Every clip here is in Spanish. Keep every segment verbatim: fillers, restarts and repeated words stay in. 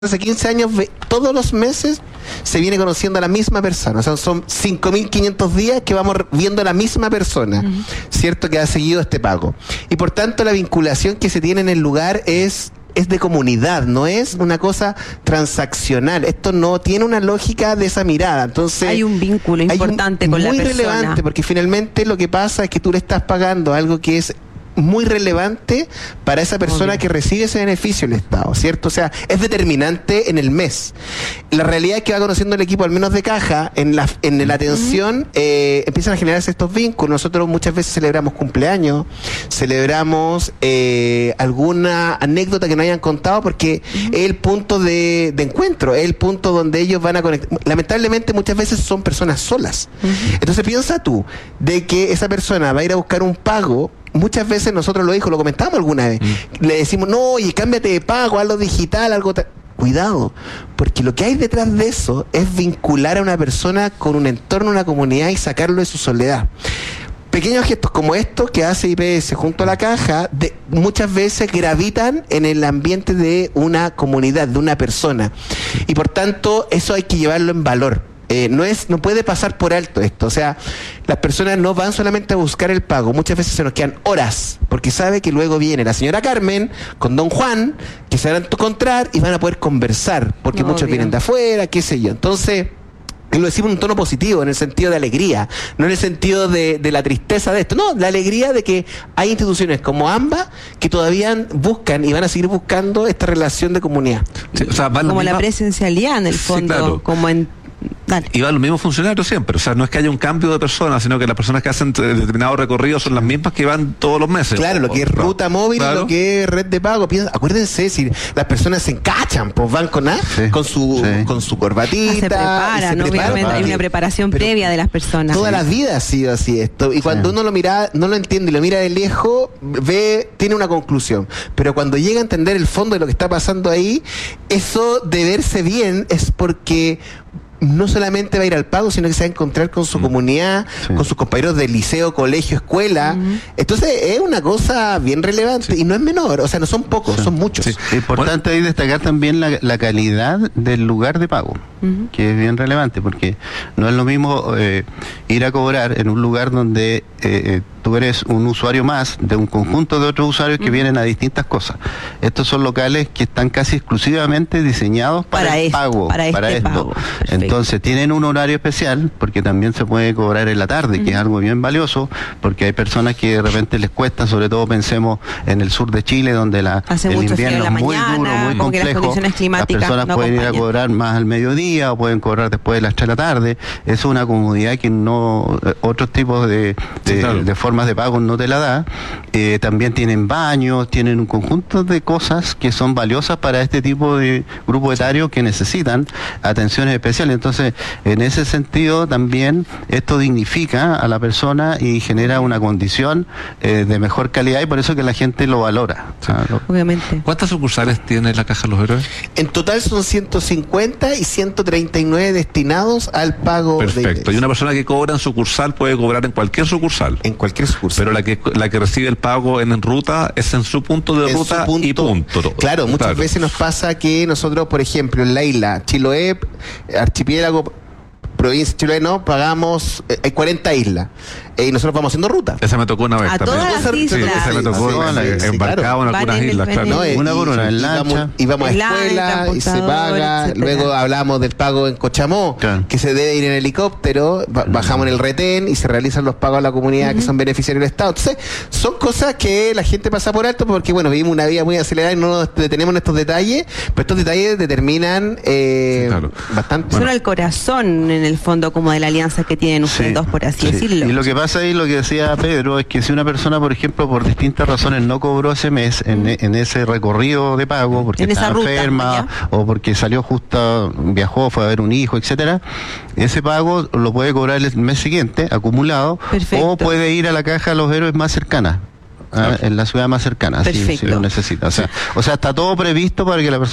hace quince años, todos los meses se viene conociendo a la misma persona. O sea, son cinco mil quinientos días que vamos viendo a la misma persona, uh-huh. ¿cierto? Que ha seguido este pago. Y por tanto, la vinculación que se tiene en el lugar es... es de comunidad, no es una cosa transaccional. Esto no tiene una lógica de esa mirada. Entonces hay un vínculo importante un, con la persona. Muy relevante, porque finalmente lo que pasa es que tú le estás pagando algo que es muy relevante para esa persona que recibe ese beneficio del Estado, ¿cierto? O sea, es determinante en el mes. La realidad es que va conociendo el equipo, al menos de caja, en la, en la atención, eh, empiezan a generarse estos vínculos. Nosotros muchas veces celebramos cumpleaños, celebramos eh, alguna anécdota que nos hayan contado, porque uh-huh. es el punto de, de encuentro, es el punto donde ellos van a conectar. Lamentablemente muchas veces son personas solas. Uh-huh. Entonces piensa tú, de que esa persona va a ir a buscar un pago. Muchas veces nosotros lo dijo, lo comentamos alguna vez, mm. le decimos, no, oye, cámbiate de pago, algo digital, algo tal. Cuidado, porque lo que hay detrás de eso es vincular a una persona con un entorno, una comunidad y sacarlo de su soledad. Pequeños gestos como estos que hace I P S junto a la caja, de, muchas veces gravitan en el ambiente de una comunidad, de una persona. Y por tanto, eso hay que llevarlo en valor. Eh, no es, no puede pasar por alto esto. O sea, las personas no van solamente a buscar el pago, muchas veces se nos quedan horas, porque sabe que luego viene la señora Carmen con don Juan, que se van a encontrar y van a poder conversar, porque Obvio. muchos vienen de afuera, qué sé yo. Entonces, y lo decimos en un tono positivo, en el sentido de alegría, no en el sentido de, de la tristeza de esto, no, la alegría de que hay instituciones como AMBA que todavía buscan y van a seguir buscando esta relación de comunidad. Sí, o sea, como la, la presencialidad en el fondo, sí, claro. como en Dale. Y van los mismos funcionarios siempre, o sea, no es que haya un cambio de personas, sino que las personas que hacen determinado recorrido son las mismas que van todos los meses. Claro, lo que es ruta móvil, claro. Lo que es red de pago. Acuérdense, si las personas se encachan, pues van con, ¿ah? sí, con su sí. con su corbatita. Ah, se preparan, se obviamente preparan. Hay una preparación Pero previa de las personas. Toda sí. la vida ha sido así esto. Y cuando sí. uno lo mira, no lo entiende y lo mira de lejos, ve, tiene una conclusión. Pero cuando llega a entender el fondo de lo que está pasando ahí, eso de verse bien es porque no solamente va a ir al pago, sino que se va a encontrar con su mm. comunidad, sí. con sus compañeros de liceo, colegio, escuela. Mm. Entonces es una cosa bien relevante sí. y no es menor, o sea, no son pocos, sí. son muchos. Sí. Importante ahí destacar también la, la calidad del lugar de pago, mm. que es bien relevante, porque no es lo mismo eh, ir a cobrar en un lugar donde eh, tú eres un usuario más de un conjunto de otros usuarios que mm. vienen a distintas cosas. Estos son locales que están casi exclusivamente diseñados para, para el este, pago, para, este para esto. Pago. Entonces tienen un horario especial, porque también se puede cobrar en la tarde, mm. que es algo bien valioso, porque hay personas que de repente les cuesta, sobre todo pensemos en el sur de Chile, donde la, el invierno es muy mañana, duro, muy complejo. Las, las personas no pueden acompañan. ir a cobrar más al mediodía o pueden cobrar después de las tres de la tarde. Eso es una comodidad que no otros tipos de, de, sí, claro. de formas de pago no te la da. Eh, también tienen baños, tienen un conjunto de cosas que son valiosas para este tipo de grupo etario que necesitan atenciones especiales. Entonces, en ese sentido también esto dignifica a la persona y genera una condición eh, de mejor calidad, y por eso que la gente lo valora. Sí. ¿Ah, no? Obviamente. ¿Cuántas sucursales tiene la Caja de los Héroes? En total son ciento cincuenta y ciento treinta y nueve destinados al pago. Perfecto. De y una persona que cobra en sucursal puede cobrar en cualquier sucursal. En cualquier sucursal. Pero la que la que recibe el pago en, en ruta es en su punto de en ruta punto, y punto. Claro, muchas claro. veces nos pasa que nosotros, por ejemplo, en la isla Chiloé, archipiélago, provincia de Chiloé, no, pagamos, eh, hay cuarenta islas. Eh, y nosotros vamos haciendo ruta. Esa me tocó una vez a también. todas las islas. Sí, esa me tocó sí, una, sí, sí, embarcado claro. en algunas Van islas, en claro. No, eh, una por una, en lancha. Íbamos a escuela y se paga. etcétera. Luego hablamos del pago en Cochamó, claro. que se debe ir en helicóptero. Bajamos en el retén y se realizan los pagos a la comunidad uh-huh. que son beneficiarios del Estado. Entonces, son cosas que la gente pasa por alto porque, bueno, vivimos una vida muy acelerada y no nos detenemos en estos detalles, pero estos detalles determinan eh, sí, claro. bastante. Son Bueno. el corazón, en el fondo, como de la alianza que tienen ustedes sí, dos, por así sí. decirlo. Y lo que pasa ahí, lo que decía Pedro, es que si una persona, por ejemplo, por distintas razones no cobró ese mes en, en ese recorrido de pago, porque en estaba ruta, enferma ¿ya? o porque salió justo, viajó, fue a ver un hijo, etcétera, ese pago lo puede cobrar el mes siguiente, acumulado, Perfecto. O puede ir a la Caja de los Héroes más cercana. Ah, en la ciudad más cercana, si, si lo necesita. O sea, sí. o sea, está todo previsto para que la persona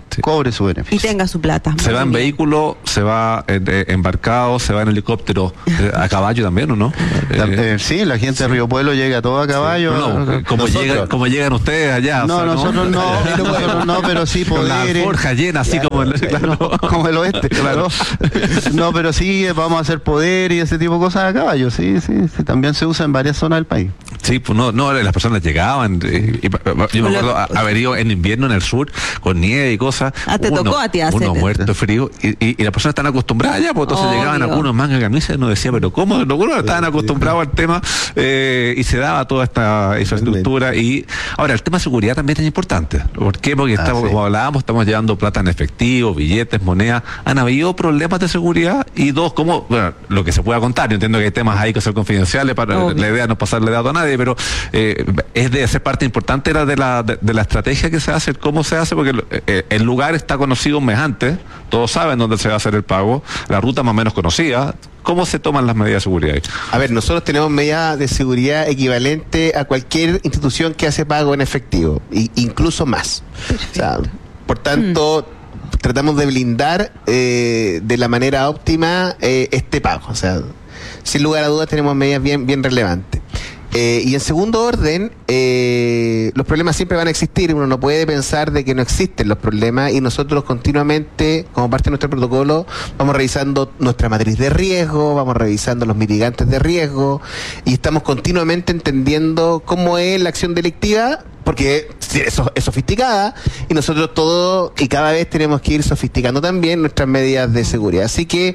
sí. cobre su beneficio. Y tenga su plata. Se va en bien. vehículo, se va en, eh, embarcado, se va en helicóptero, eh, a caballo también, ¿o no? Eh, sí, la gente de Río Pueblo llega todo a caballo. Sí. No, no, como, llega, como llegan ustedes allá. No, o sea, nosotros no, no, nosotros no, pero sí poder. La forja llena, así claro, como, el, claro. no, como el oeste. Claro. No, pero sí vamos a hacer poder y ese tipo de cosas a caballo, sí, sí, sí, también se usa en varias zonas del país. Sí, pues no, no, las personas llegaban, eh, y, yo me acuerdo haber ido en invierno en el sur, con nieve y cosas. Ah, te uno, tocó a ti hacer. Uno muerto frío, y, y, y las personas están acostumbradas ya, pues entonces oh, llegaban Dios. algunos mangas camisas y uno decía, pero ¿cómo? Algunos estaban acostumbrados al tema, eh, y se daba toda esta infraestructura. Y ahora, el tema de seguridad también es importante. ¿Por qué? Porque ah, estamos, sí. como hablábamos, estamos llevando plata en efectivo, billetes, monedas. Han habido problemas de seguridad, y dos, como, bueno, lo que se pueda contar, yo entiendo que hay temas ahí que son confidenciales, para oh, la idea no pasarle dato a nadie, pero eh, es de ser parte importante de la, de, de la estrategia que se hace, cómo se hace, porque eh, el lugar está conocido un mes antes, todos saben dónde se va a hacer el pago, la ruta más o menos conocida. ¿Cómo se toman las medidas de seguridad? A ver, nosotros tenemos medidas de seguridad equivalente a cualquier institución que hace pago en efectivo, e incluso más. O sea, por tanto, mm. tratamos de blindar eh, de la manera óptima eh, este pago. O sea, sin lugar a dudas tenemos medidas bien, bien relevantes. Eh, y en segundo orden, eh, los problemas siempre van a existir. Uno no puede pensar de que no existen los problemas, y nosotros continuamente, como parte de nuestro protocolo, vamos revisando nuestra matriz de riesgo, vamos revisando los mitigantes de riesgo, y estamos continuamente entendiendo cómo es la acción delictiva, porque es, es sofisticada, y nosotros todo y cada vez tenemos que ir sofisticando también nuestras medidas de seguridad. Así que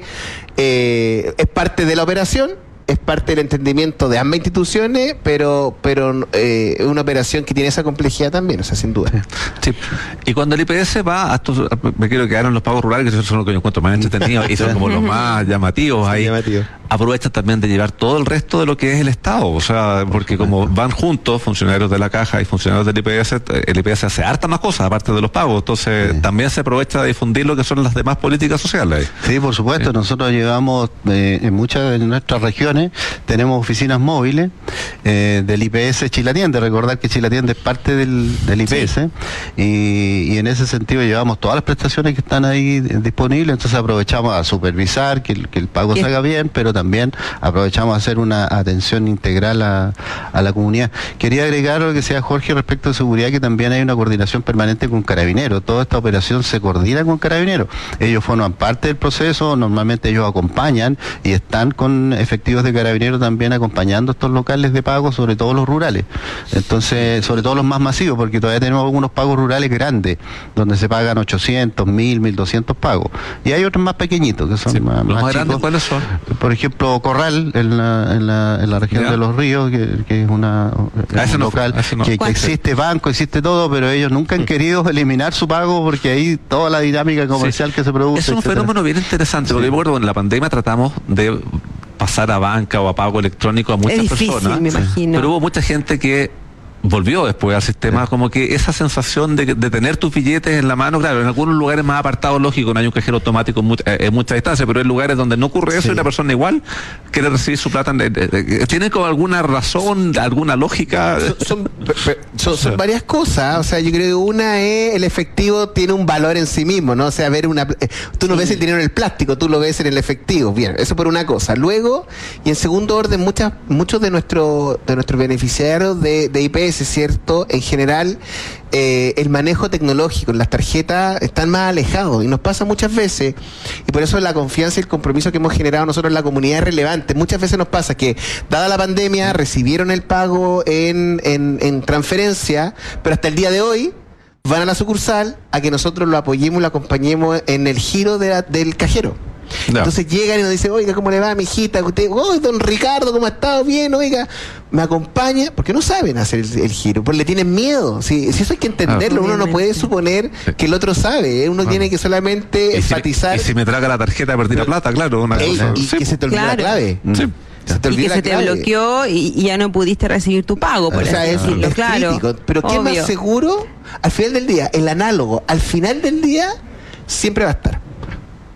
eh, es parte de la operación, es parte del entendimiento de ambas instituciones, pero pero eh, es una operación que tiene esa complejidad también, o sea, sin duda. Sí. Y cuando el I P S va a estos, me quiero quedar en los pagos rurales, que son los que yo encuentro más entretenidos y son como los más llamativos, ahí llamativo. Aprovechan también de llevar todo el resto de lo que es el Estado, o sea, porque como van juntos funcionarios de la Caja y funcionarios del I P S, el I P S hace harta más cosas aparte de los pagos, entonces sí. también se aprovecha de difundir lo que son las demás políticas sociales. Sí, por supuesto, sí. Nosotros llevamos eh, en muchas de nuestras regiones tenemos oficinas móviles eh, del I P S Chilatiende. Recordar que Chilatiende es parte del, del I P S, sí. y, y en ese sentido llevamos todas las prestaciones que están ahí disponibles, entonces aprovechamos a supervisar que el, que el pago se haga bien, pero también aprovechamos a hacer una atención integral a, a la comunidad. Quería agregar lo que decía Jorge respecto de seguridad, que también hay una coordinación permanente con Carabineros. Toda esta operación se coordina con Carabineros. Ellos forman parte del proceso, normalmente ellos acompañan y están con efectivos de Carabineros también acompañando estos locales de pago, sobre todo los rurales. Entonces, sobre todo los más masivos, porque todavía tenemos algunos pagos rurales grandes, donde se pagan ochocientos, mil, mil doscientos pagos. Y hay otros más pequeñitos, que son sí, más, los más grandes. Chicos. ¿Cuáles son? Por ejemplo, Corral, en la, en la, en la región ¿Ya? de Los Ríos, que, que es una es un no local fue, no. que, que existe banco, existe todo, pero ellos nunca han querido eliminar su pago, porque ahí toda la dinámica comercial sí. que se produce. Es un etcétera. fenómeno bien interesante, sí. porque bueno, en la pandemia tratamos de pasar a banca o a pago electrónico a muchas es difícil, personas, me imagino. Pero hubo mucha gente que volvió después al sistema, sí. como que esa sensación de, de tener tus billetes en la mano, claro, en algunos lugares más apartados, lógico, no hay un cajero automático en mucha, en mucha distancia, pero hay lugares donde no ocurre eso, sí. y la persona igual quiere recibir su plata. De, de, de, ¿Tienen como alguna razón, alguna lógica? Son, son, son, son varias cosas, o sea, yo creo que una es el efectivo tiene un valor en sí mismo, ¿no? O sea, ver una, tú no sí. ves el dinero en el plástico, tú lo ves en el efectivo, bien, eso por una cosa. Luego, y en segundo orden, muchas, muchos de nuestros de nuestros beneficiarios de, de I P S, ¿cierto? En general, eh, el manejo tecnológico en las tarjetas están más alejados, y nos pasa muchas veces, y por eso la confianza y el compromiso que hemos generado nosotros en la comunidad es relevante. Muchas veces nos pasa que, dada la pandemia, recibieron el pago en, en, en transferencia, pero hasta el día de hoy van a la sucursal a que nosotros lo apoyemos y lo acompañemos en el giro de la, del cajero. No. Entonces llegan y nos dicen, oiga, ¿cómo le va, mi hijita? Usted, oh, don Ricardo, ¿cómo ha estado? Bien, oiga, me acompaña, porque no saben hacer el, el giro, porque le tienen miedo. Si, si eso hay que entenderlo, ah, uno no puede suponer que el otro sabe, ¿eh? Uno ah. tiene que solamente y enfatizar. Si, y si me traga la tarjeta, perdí la plata, claro. Una Ey, cosa. Y sí. que se te olvidó claro. la clave. Sí. Se te y que se te clave. bloqueó y, y ya no pudiste recibir tu pago, por o sea, así decirlo, es claro. Crítico, pero ¿qué más seguro? Al final del día, el análogo, al final del día, siempre va a estar.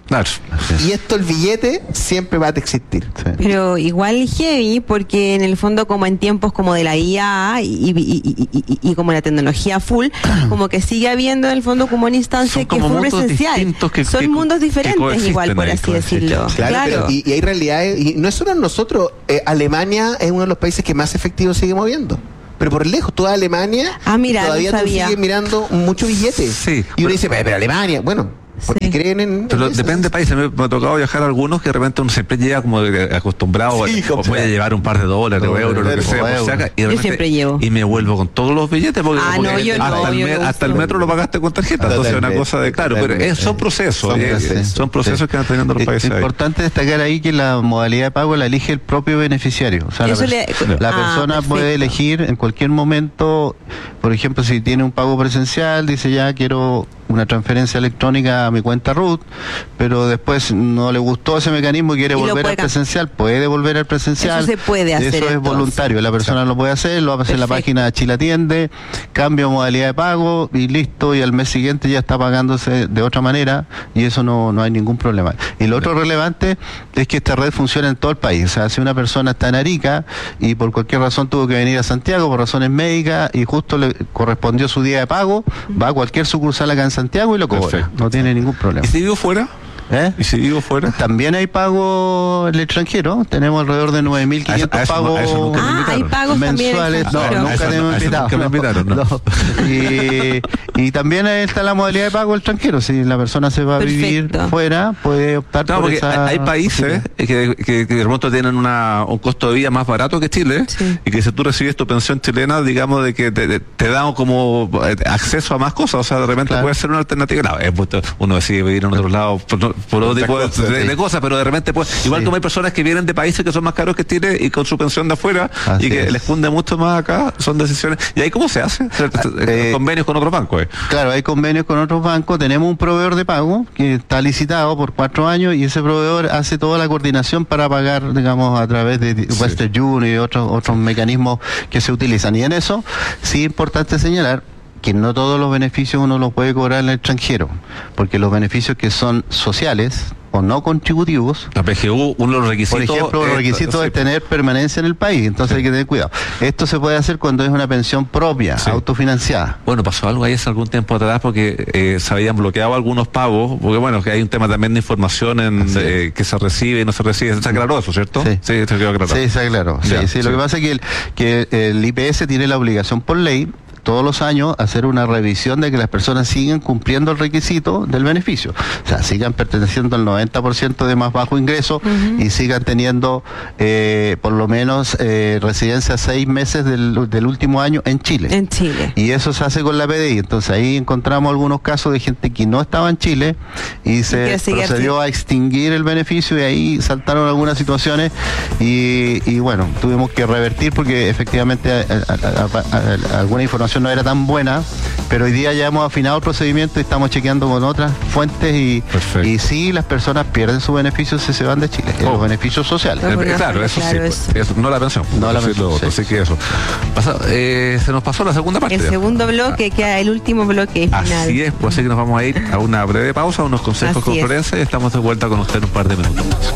Claro. Y esto, el billete, siempre va a existir. Sí. Pero igual heavy, porque en el fondo, como en tiempos como de la I A y, y, y, y, y como la tecnología full, como que sigue habiendo en el fondo como una instancia que es full presencial. Que, Son que, mundos diferentes igual, por así decirlo. Claro, claro. Pero, y, y hay realidades, y no es solo nosotros, eh, Alemania es uno de los países que más efectivo sigue moviendo. Pero por lejos, toda Alemania ah, mira, todavía no tú sigues mirando mucho billetes. Sí, y uno dice, pero, pero Alemania, bueno, porque sí. creen en... Pero en depende de países. Me, me ha tocado viajar a algunos que de repente uno siempre llega como acostumbrado, sí, o puede llevar un par de dólares o euros, lo que sea, pues saca, y de repente, yo siempre llevo. Y me vuelvo con todos los billetes porque, ah, porque no, yo hasta, no, el, yo me, no hasta el metro lo pagaste con tarjeta. Totalmente, entonces es una cosa de... Claro, pero es, son procesos. Son, eh, procesos, son procesos sí. que van teniendo los países. Es importante ahí. destacar ahí que la modalidad de pago la elige el propio beneficiario. O sea, la, le... la ah, persona perfecto. puede elegir en cualquier momento, por ejemplo, si tiene un pago presencial, dice ya quiero una transferencia electrónica a mi cuenta R U T, pero después no le gustó ese mecanismo y quiere y volver al presencial, puede volver al presencial. Eso se puede hacer. Eso es entonces. voluntario, la persona sí. lo puede hacer, lo hace en la página de Chile Atiende, cambia modalidad de pago y listo, y al mes siguiente ya está pagándose de otra manera y eso no, no hay ningún problema. Y lo otro relevante es que esta red funciona en todo el país. O sea, si una persona está en Arica y por cualquier razón tuvo que venir a Santiago por razones médicas y justo le correspondió su día de pago, va a cualquier sucursal acá en Santiago y lo cobra. Perfecto. No tiene ningún problema. ¿Y si vivo fuera? ¿Eh? ¿Y si vivo fuera? También hay pago en el extranjero. Tenemos alrededor de nueve mil quinientos pagos no, ah, hay pagos mensuales. No, no, nunca tenemos invitado. Me invitaron, ¿no? no. Y, y también está la modalidad de pago extranjero. Si la persona se va a Perfecto. vivir fuera, puede optar no, por esa... Hay países que, que, que de pronto tienen una, un costo de vida más barato que Chile, sí. y que si tú recibes tu pensión chilena, digamos, de que te, te dan como acceso a más cosas. O sea, de repente claro. puede ser una alternativa. Claro, es, uno decide vivir en otro lado por, por otro tipo de, de, de cosas, pero de repente pues igual sí. como hay personas que vienen de países que son más caros que Chile y con su pensión de afuera Así y que es. les funde mucho más acá, son decisiones. ¿Y ahí cómo se hace? Eh, convenios con otros bancos. Eh. Claro, hay convenios con otros bancos. Tenemos un proveedor de pago que está licitado por cuatro años y ese proveedor hace toda la coordinación para pagar, digamos, a través de sí. Western Union y otros otros mecanismos que se utilizan. Y en eso sí es importante señalar que no todos los beneficios uno los puede cobrar en el extranjero, porque los beneficios que son sociales o no contributivos, la P G U, uno de los requisitos, por ejemplo, los requisitos es tener permanencia en el país, entonces sí. hay que tener cuidado. Esto se puede hacer cuando es una pensión propia, sí. autofinanciada. Bueno, pasó algo ahí hace algún tiempo atrás porque eh, se habían bloqueado algunos pagos, porque bueno, que hay un tema también de información en, eh, que se recibe y no se recibe. ¿Se aclaró eso, cierto? Sí, sí se quedó aclarado. Sí, se aclaró. Sí, sí, sí. Lo que pasa es que el, que el I P S tiene la obligación por ley todos los años hacer una revisión de que las personas siguen cumpliendo el requisito del beneficio. O sea, sigan perteneciendo al noventa por ciento de más bajo ingreso uh-huh. y sigan teniendo eh, por lo menos eh, residencia seis meses del, del último año en Chile. En Chile. Y eso se hace con la P D I. Entonces ahí encontramos algunos casos de gente que no estaba en Chile y se y procedió a extinguir el beneficio y ahí saltaron algunas situaciones y, y bueno, tuvimos que revertir porque efectivamente a, a, a, a, alguna información no era tan buena, pero hoy día ya hemos afinado el procedimiento y estamos chequeando con otras fuentes y, y sí, las personas pierden sus beneficios si se van de Chile, oh. los beneficios sociales. Eh, claro, claro, eso claro, sí, eso. Pues, eso, no la pensión. No la pensión. Sí. Así que eso. Pasa, eh, se nos pasó la segunda parte. El ya. segundo bloque, queda el último bloque final. Así es, pues así que nos vamos a ir a una breve pausa, unos consejos así con es. Florencia y estamos de vuelta con usted en un par de minutos más.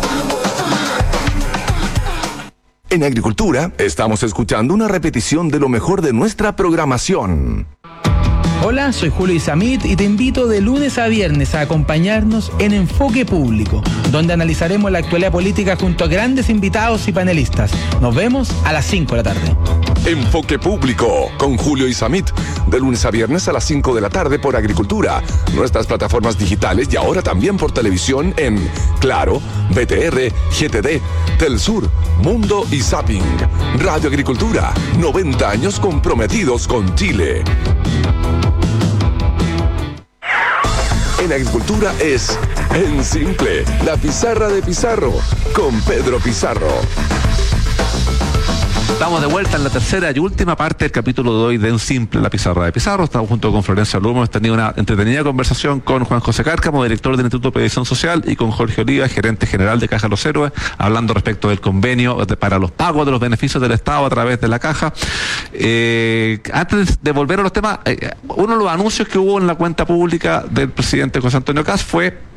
En Agricultura, estamos escuchando una repetición de lo mejor de nuestra programación. Hola, soy Julio Isamit y te invito de lunes a viernes a acompañarnos en Enfoque Público, donde analizaremos la actualidad política junto a grandes invitados y panelistas. Nos vemos a las cinco de la tarde. Enfoque Público con Julio Isamit, de lunes a viernes a las cinco de la tarde por Agricultura, nuestras plataformas digitales y ahora también por televisión en Claro, B T R, G T D, Telsur, Mundo y Zapping. Radio Agricultura, noventa años comprometidos con Chile. En Agricultura es En Simple, la pizarra de Pizarro, con Pedro Pizarro. Estamos de vuelta en la tercera y última parte del capítulo de hoy de En Simple, la pizarra de Pizarro. Estamos junto con Florencia Lumo, hemos tenido una entretenida conversación con Juan José Cárcamo, director del Instituto de Previsión Social, y con Jorge Oliva, gerente general de Caja Los Héroes, hablando respecto del convenio de, para los pagos de los beneficios del Estado a través de la Caja. Eh, antes de volver a los temas, eh, uno de los anuncios que hubo en la cuenta pública del presidente José Antonio Kast fue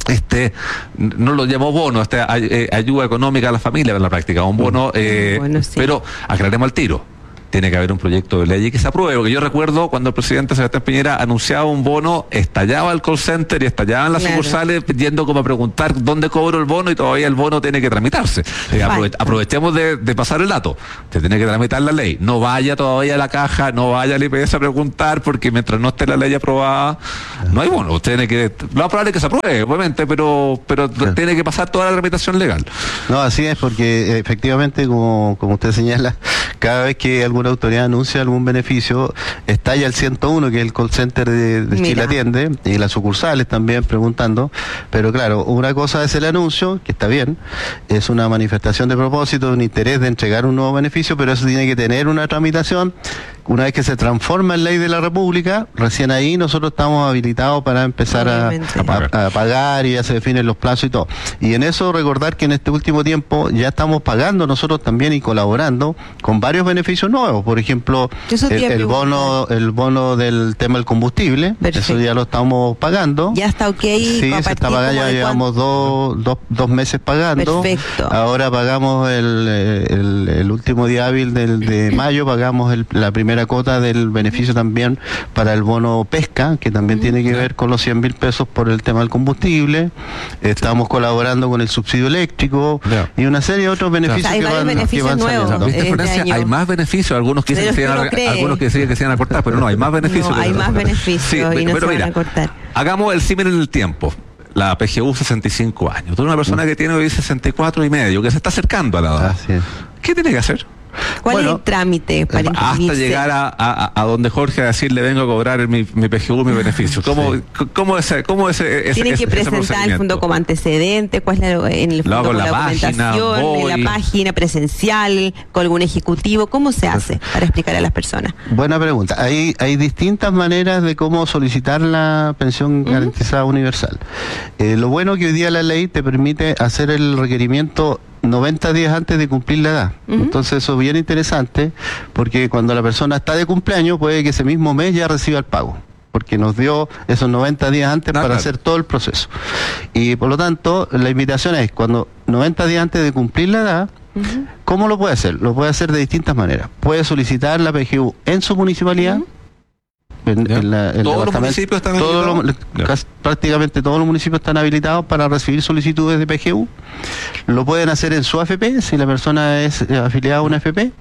este, no lo llamó bono, este, ay, ayuda económica a la familia en la práctica, un bono, eh, bueno, sí. Pero aclaremos al tiro. Tiene que haber un proyecto de ley que se apruebe, porque yo recuerdo cuando el presidente Sebastián Piñera anunciaba un bono, estallaba el call center y estallaban las claro. sucursales yendo como a preguntar dónde cobro el bono y todavía el bono tiene que tramitarse. Eh, aprove aprovechemos de, de pasar el dato, se tiene que tramitar la ley, no vaya todavía a la caja, no vaya al I P S a preguntar, porque mientras no esté la ley aprobada, no hay bono. Usted tiene que, lo más probable es que se apruebe, obviamente, pero, pero claro. tiene que pasar toda la tramitación legal. No, así es, porque efectivamente, como, como usted señala, cada vez que algún una autoridad anuncia algún beneficio, estalla el ciento uno, que es el call center de, de Chile Atiende, y las sucursales también preguntando, pero claro, una cosa es el anuncio, que está bien, es una manifestación de propósito, de un interés de entregar un nuevo beneficio, pero eso tiene que tener una tramitación. Una vez que se transforma en ley de la República, recién ahí nosotros estamos habilitados para empezar a, a, a pagar y ya se definen los plazos y todo. Y en eso recordar que en este último tiempo ya estamos pagando nosotros también y colaborando con varios beneficios nuevos. Por ejemplo, el, el bono el bono del tema del combustible, perfecto. Eso ya lo estamos pagando. Ya está ok. Sí, se está pagando, ya llevamos dos, dos, dos meses pagando. Perfecto. Ahora pagamos el, el, el último día hábil del, de mayo, pagamos el, la primera cota del beneficio también para el bono pesca, que también mm, tiene que ver con los cien mil pesos por el tema del combustible. Estamos colaborando con el subsidio eléctrico yeah. y una serie de otros beneficios, o sea, que, van, beneficios que van saliendo. ¿Viste, Florencia? Hay más beneficios, algunos que decían que, algunos que decían que se iban a cortar, pero no, hay más beneficios. No, hay más beneficios sí, y no pero se mira, van a cortar. Hagamos el símil en el tiempo. La P G U sesenta y cinco años. Tú eres una persona que tiene hoy sesenta y cuatro y medio, que se está acercando a la edad. Así es. ¿Qué tiene que hacer? ¿Cuál bueno, es el trámite para inscribirse? Hasta llegar a, a, a donde Jorge a decirle vengo a cobrar mi, mi P G U, mi beneficio. ¿Cómo, sí. cómo ese, cómo ese, ese Tienen que ese, presentar el fondo como antecedente, cuál es la, en el fondo con la, la documentación, página, en la página presencial, con algún ejecutivo, ¿cómo se hace para explicar a las personas? Buena pregunta. Hay, hay distintas maneras de cómo solicitar la pensión uh-huh. garantizada universal. Eh, lo bueno que hoy día la ley te permite hacer el requerimiento noventa días antes de cumplir la edad. Uh-huh. Entonces eso es bien interesante, porque cuando la persona está de cumpleaños puede que ese mismo mes ya reciba el pago, porque nos dio esos noventa días antes no, para claro. hacer todo el proceso. Y por lo tanto, la invitación es, cuando noventa días antes de cumplir la edad, uh-huh. ¿cómo lo puede hacer? Lo puede hacer de distintas maneras. Puede solicitar la P G U en su municipalidad, uh-huh. En, en la, en todos los municipios están todos habilitados. Los, casi, prácticamente todos los municipios están habilitados para recibir solicitudes de P G U. Lo pueden hacer en su A F P, si la persona es afiliada a una A F P.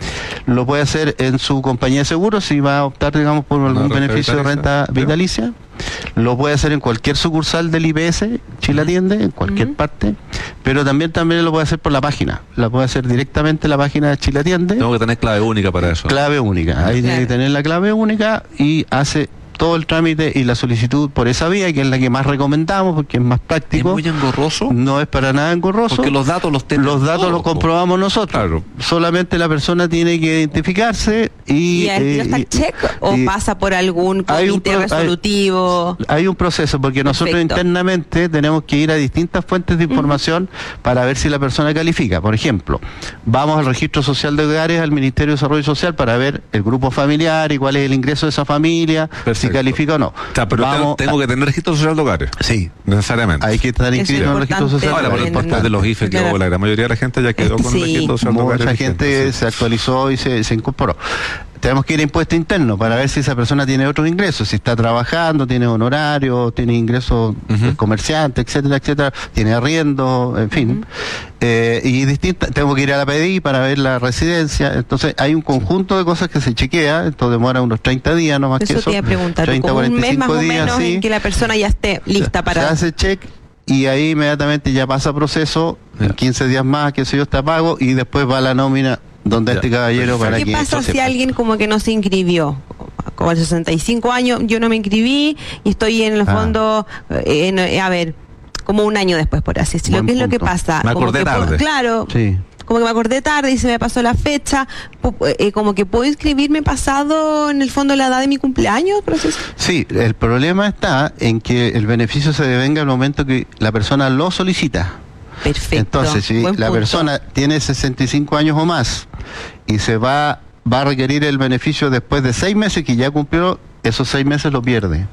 Lo puede hacer en su compañía de seguros, si va a optar, digamos, por algún beneficio de renta vitalicia. Lo puede hacer en cualquier sucursal del I P S, Chile Atiende, en cualquier uh-huh. parte, pero también también lo puede hacer por la página, la puede hacer directamente en la página de Chile Atiende. Tengo que tener clave única para eso. Clave única, ahí claro. tiene que tener la clave única y hace todo el trámite y la solicitud por esa vía, que es la que más recomendamos porque es más práctico. ¿Es muy engorroso? No es para nada engorroso. Porque los datos los tenemos. Los datos todos, los comprobamos nosotros. Claro. Solamente la persona tiene que identificarse y... ¿Y al tiro está el check o pasa por algún comité pro, resolutivo? Hay, hay un proceso, porque Perfecto. nosotros internamente tenemos que ir a distintas fuentes de información uh-huh. para ver si la persona califica. Por ejemplo, vamos al registro social de hogares, al Ministerio de Desarrollo Social, para ver el grupo familiar y cuál es el ingreso de esa familia. Perfecto. Si califica o no. O sea, pero Vamos tengo a... que tener registro social de hogares. Sí. Necesariamente. Hay que estar inscrito en el registro social. Ahora, por importante de los I F E, claro. que la gran mayoría de la gente ya quedó con sí. el registro social de hogares. Mucha gente sí. se actualizó y se, se incorporó. Tenemos que ir a impuesto interno para ver si esa persona tiene otros ingresos, si está trabajando, tiene honorario, tiene ingresos uh-huh. comerciantes, etcétera, etcétera, tiene arriendo, en fin. Uh-huh. Eh, y distinta, tengo que ir a la P D I para ver la residencia. Entonces hay un conjunto de cosas que se chequea, esto demora unos treinta días, no más eso que eso. Te iba a preguntar, treinta, como un mes más o días, menos sí. en que la persona ya esté lista para... Se hace check y ahí inmediatamente ya pasa proceso, en quince días más, que sé yo, está pago, y después va la nómina donde ya, este caballero para ¿Qué que pasa si sepa? Alguien como que no se inscribió? Con el sesenta y cinco años, yo no me inscribí y estoy en el fondo, ah. en, a ver, como un año después, por así decirlo. ¿Qué punto. es lo que pasa? Me acordé como que tarde. Puedo, claro. Sí. Como que me acordé tarde y se me pasó la fecha, eh, como que puedo inscribirme pasado en el fondo la edad de mi cumpleaños. ¿Proceso? Sí, el problema está en que el beneficio se devenga al momento que la persona lo solicita. Perfecto. Entonces, si Buen la punto. persona tiene sesenta y cinco años o más y se va, va a requerir el beneficio después de seis meses que ya cumplió, esos seis meses lo pierde.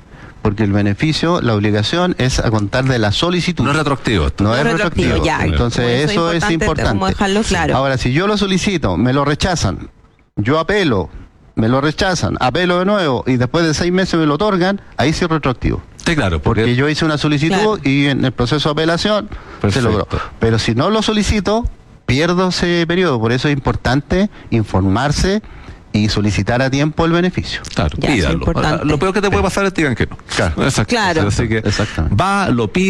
porque el beneficio, la obligación es a contar de la solicitud. No es retroactivo. No, No es retroactivo, retroactivo. ya. Entonces Eso eso es importante. Como dejarlo claro. Ahora, si yo lo solicito, me lo rechazan, yo apelo, me lo rechazan, apelo de nuevo y después de seis meses me lo otorgan, ahí sí es retroactivo. Sí, claro, porque, Porque yo hice una solicitud Claro. y en el proceso de apelación Perfecto. se logró. Pero si no lo solicito, pierdo ese periodo. Por eso es importante informarse y solicitar a tiempo el beneficio. claro, Ya, eso es pídalo. importante. Lo peor que te puede pasar es que digan que no. Claro. Exacto. Claro. Así que Exactamente. va, lo pide.